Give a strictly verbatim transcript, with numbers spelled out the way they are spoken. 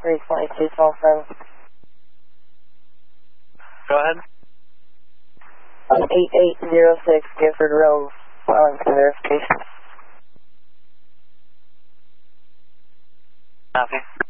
three twenty-two small firm. Go ahead. Um, eight eight zero six Gifford Road, on for verification. Copy.